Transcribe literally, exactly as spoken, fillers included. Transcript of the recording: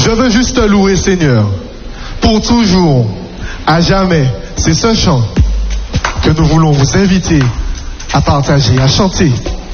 Je veux juste te louer, Seigneur, pour toujours, à jamais. C'est ce chant que nous voulons vous inviter à partager, à chanter.